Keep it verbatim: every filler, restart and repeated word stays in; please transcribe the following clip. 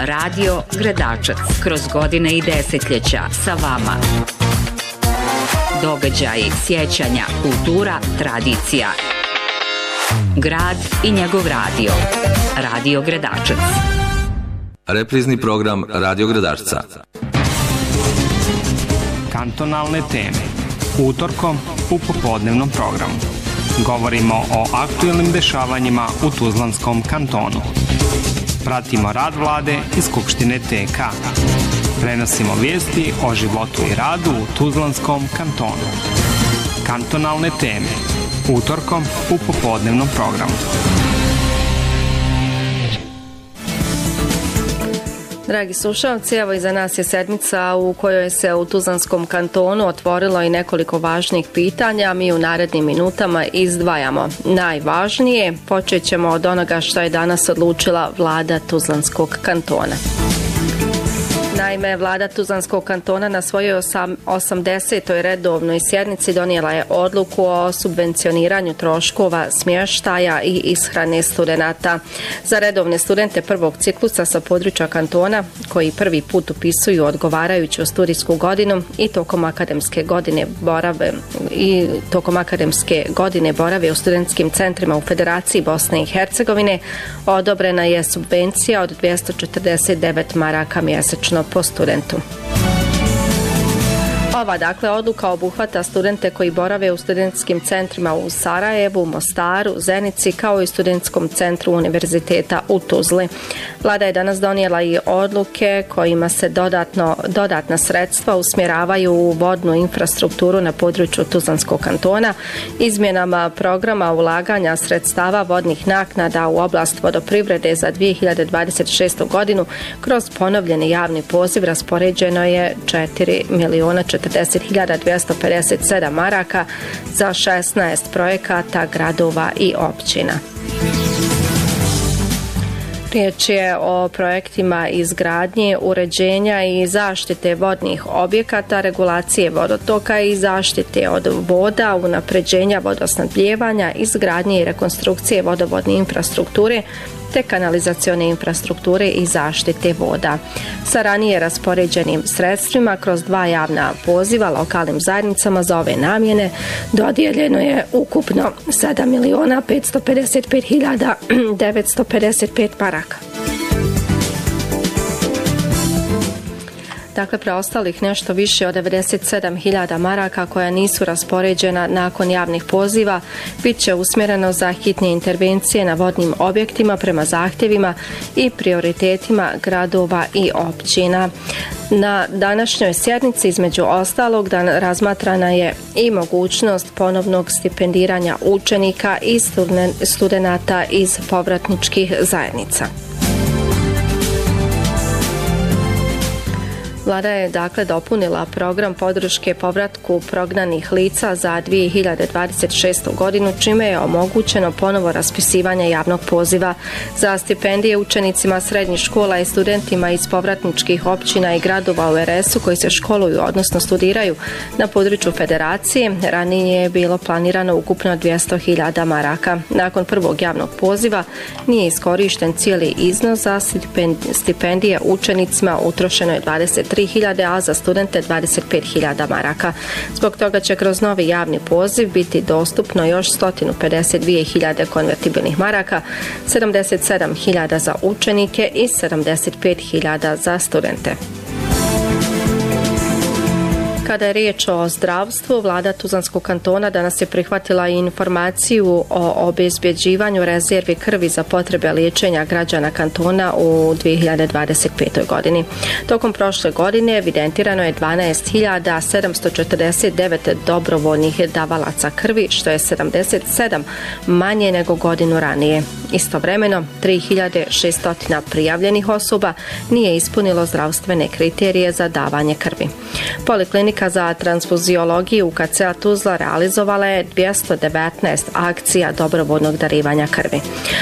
Radio Gredačac. Kroz godine i desetljeća sa vama. Događaji, sjećanja, kultura, tradicija. Grad i njegov radio. Radio Gredačac. Reprizni program Radio Gredačca. Kantonalne teme. Utorkom u popodnevnom programu. Govorimo o aktuelnim dešavanjima u Tuzlanskom kantonu. Pratimo rad vlade i Skupštine T K. Prenosimo vijesti o životu i radu u Tuzlanskom kantonu. Kantonalne teme. Utorkom u popodnevnom programu. Dragi slušalci, evo iza nas je sedmica u kojoj se u Tuzlanskom kantonu otvorilo i nekoliko važnih pitanja. Mi u narednim minutama izdvajamo najvažnije. Počet ćemo od onoga što je danas odlučila vlada Tuzlanskog kantona. Naime, vlada Tuzlanskog kantona na svojoj osamdesetoj redovnoj sjednici donijela je odluku o subvencioniranju troškova smještaja i ishrane studenata. Za redovne studente prvog ciklusa sa područja kantona koji prvi put upisuju odgovarajuću studijsku godinu i tokom akademske godine borave i tokom akademske godine borave u studentskim centrima u Federaciji Bosne i Hercegovine odobrena je subvencija od dvjesto četrdeset devet maraka mjesečno po studentu. Ova dakle odluka obuhvata studente koji borave u studentskim centrima u Sarajevu, Mostaru, Zenici kao i studentskom centru Univerziteta u Tuzli. Vlada je danas donijela i odluke kojima se dodatno, dodatna sredstva usmjeravaju u vodnu infrastrukturu na području Tuzlanskog kantona, izmjenama programa ulaganja sredstava vodnih naknada u oblast vodoprivrede za dvije hiljade dvadeset šestu godinu kroz ponovljeni javni poziv raspoređeno je četiri milijuna četrdeset hiljada dvjesto pedeset sedam maraka za šesnaest projekata gradova i općina. Riječ je o projektima izgradnje, uređenja i zaštite vodnih objekata, regulacije vodotoka i zaštite od voda, unapređenja vodosnabdijevanja, izgradnje i rekonstrukcije vodovodne infrastrukture te kanalizacione infrastrukture i zaštite voda. Sa ranije raspoređenim sredstvima kroz dva javna poziva lokalnim zajednicama za ove namjene dodijeljeno je ukupno sedam milijuna petsto pedeset pet hiljada devetsto pedeset pet maraka. Dakle, preostalih nešto više od devedeset sedam hiljada maraka koja nisu raspoređena nakon javnih poziva bit će usmjereno za hitne intervencije na vodnim objektima prema zahtjevima i prioritetima gradova i općina. Na današnjoj sjednici između ostalog dan razmatrana je i mogućnost ponovnog stipendiranja učenika i studenata iz povratničkih zajednica. Vlada je dakle dopunila program podrške povratku prognanih lica za dvije hiljade dvadeset šestu godinu, čime je omogućeno ponovo raspisivanje javnog poziva za stipendije učenicima srednjih škola i studentima iz povratničkih općina i gradova u er es u koji se školuju, odnosno studiraju na području Federacije. Ranije je bilo planirano ukupno dvjesto hiljada maraka. Nakon prvog javnog poziva nije iskorišten cijeli iznos za stipendije učenicima, utrošeno je dvadeset tri hiljade, a za studente dvadeset pet hiljada maraka. Zbog toga će kroz novi javni poziv biti dostupno još sto pedeset dvije hiljade konvertibilnih maraka, sedamdeset sedam hiljada za učenike i sedamdeset pet hiljada za studente. Kada je riječ o zdravstvu, vlada Tuzlanskog kantona danas je prihvatila informaciju o obezbjeđivanju rezervi krvi za potrebe liječenja građana kantona u dvije hiljade dvadeset petoj godini. Tokom prošle godine evidentirano je dvanaest hiljada sedamsto četrdeset devet dobrovoljnih davalaca krvi, što je sedamdeset sedam manje nego godinu ranije. Istovremeno, tri hiljade šesto prijavljenih osoba nije ispunilo zdravstvene kriterije za davanje krvi. Poliklinika za transfuziologiju u ka ce a Tuzla realizovala je dvjesto devetnaest akcija dobrovoljnog darivanja krvi.